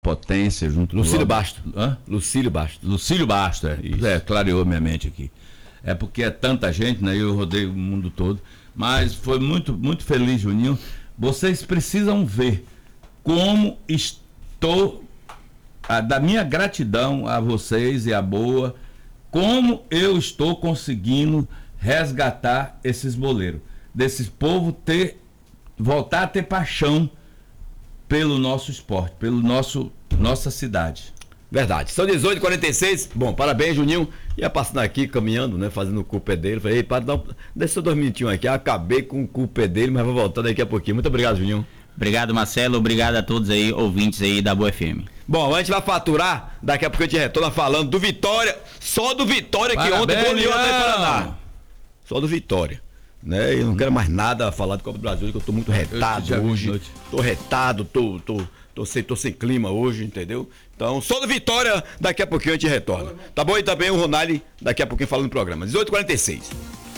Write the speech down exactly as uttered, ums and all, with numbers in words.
potência junto Lucílio com... Basto. Hã? Lucílio Basto. Lucílio Basto, é. Isso. É, clareou minha mente aqui. É porque é tanta gente, né? Eu rodei o mundo todo. Mas foi muito, muito feliz, Juninho. Vocês precisam ver como estou, a, da minha gratidão a vocês e a Boa, como eu estou conseguindo resgatar esses boleiros. Desse povo ter, voltar a ter paixão pelo nosso esporte, pelo nosso, nossa cidade. Verdade. São dezoito e quarenta e seis. Bom, parabéns, Juninho. Ia passando aqui, caminhando, né? Fazendo o cu pé dele. Falei, ei, para dar um... deixa eu dois minutinhos aqui. Acabei com o cu pé dele, mas vou voltar daqui a pouquinho. Muito obrigado, Juninho. Obrigado, Marcelo. Obrigado a todos aí, ouvintes aí da Boa F M. Bom, a gente vai faturar. Daqui a pouco a gente retorna falando do Vitória. Só do Vitória, que Parabéns, ontem goleou até Leão. Paraná. Só do Vitória. Né? Eu não quero mais nada a falar do Copa do Brasil, que eu tô muito retado Eu hoje. Tô retado, tô, tô, tô, sem, tô sem clima hoje, entendeu? Então, só do Vitória, daqui a pouquinho a gente retorna. Tá bom? E também o Ronaldo, daqui a pouquinho falando no programa. dezoito e quarenta e seis.